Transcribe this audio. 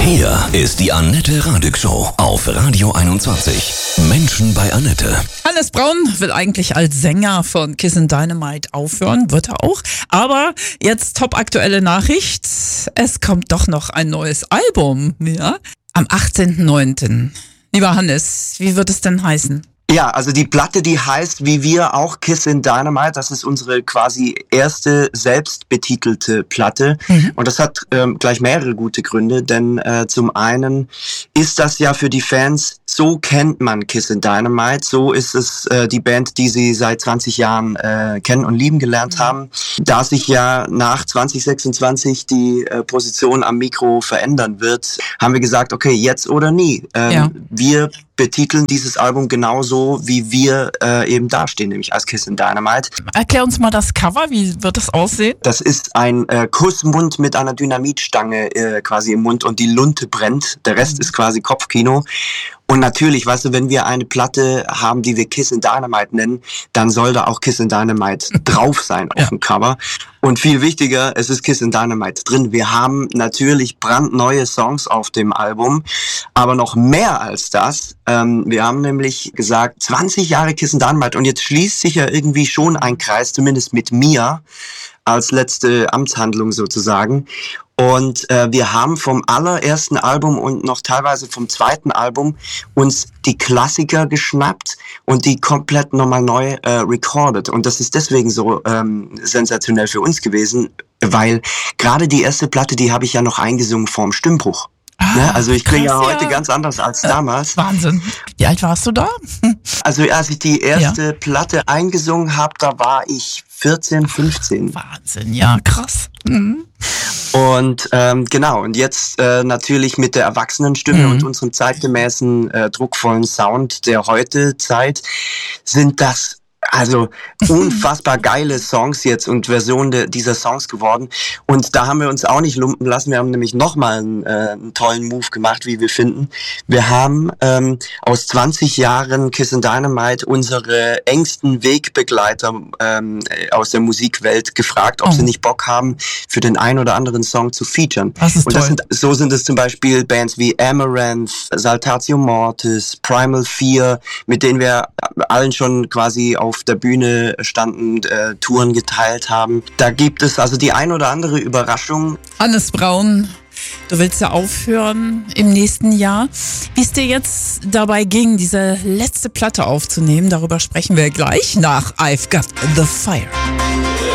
Hier ist die Annette Radig Show auf Radio 21. Menschen bei Annette. Hannes Braun will eigentlich als Sänger von Kissin' Dynamite aufhören, wird er auch. Aber jetzt top aktuelle Nachricht, es kommt doch noch ein neues Album, ja? Am 18.09. Lieber Hannes, wie wird es denn heißen? Ja, also die Platte, die heißt wie wir auch Kissin' Dynamite. Das ist unsere quasi erste selbstbetitelte Platte. Und das hat gleich mehrere gute Gründe, denn zum einen ist das ja für die Fans, so kennt man Kissin' Dynamite, so ist es die Band, die sie seit 20 Jahren kennen und lieben gelernt haben. Da sich ja nach 2026 die Position am Mikro verändern wird, haben wir gesagt, okay, jetzt oder nie. Wir betiteln dieses Album genauso, wie wir eben dastehen, nämlich als Kissin' Dynamite. Erklär uns mal das Cover, wie wird das aussehen? Das ist ein Kussmund mit einer Dynamitstange quasi im Mund und die Lunte brennt. Der Rest ist quasi Kopfkino. Und natürlich, weißt du, wenn wir eine Platte haben, die wir Kissin' Dynamite nennen, dann soll da auch Kissin' Dynamite drauf sein auf dem Cover. Und viel wichtiger, es ist Kissin' Dynamite drin. Wir haben natürlich brandneue Songs auf dem Album, aber noch mehr als das. Wir haben nämlich gesagt, 20 Jahre Kissin' Dynamite und jetzt schließt sich ja irgendwie schon ein Kreis, zumindest mit mir, als letzte Amtshandlung sozusagen. Und wir haben vom allerersten Album und noch teilweise vom zweiten Album uns die Klassiker geschnappt und die komplett nochmal neu recorded. Und das ist deswegen so sensationell für uns gewesen, weil gerade die erste Platte, die habe ich ja noch eingesungen vorm Stimmbruch. Ne? Also ich klinge ja heute ganz anders als damals. Wahnsinn. Wie alt warst du da? Also als ich die erste Platte eingesungen habe, da war ich 14, 15. Wahnsinn, ja, krass. Und genau, und jetzt natürlich mit der Erwachsenenstimme und unserem zeitgemäßen, druckvollen Sound der Heute-Zeit sind das also unfassbar geile Songs jetzt und Versionen dieser Songs geworden. Und da haben wir uns auch nicht lumpen lassen. Wir haben nämlich nochmal einen tollen Move gemacht, wie wir finden. Wir haben aus 20 Jahren Kissin' Dynamite unsere engsten Wegbegleiter aus der Musikwelt gefragt, ob sie nicht Bock haben, für den ein oder anderen Song zu featuren. Das ist toll. So sind es zum Beispiel Bands wie Amaranth, Saltatio Mortis, Primal Fear, mit denen wir allen schon quasi auf der Bühne standen, Touren geteilt haben. Da gibt es also die ein oder andere Überraschung. Hannes Braun, du willst ja aufhören im nächsten Jahr. Wie es dir jetzt dabei ging, diese letzte Platte aufzunehmen, darüber sprechen wir gleich nach I've Got the Fire.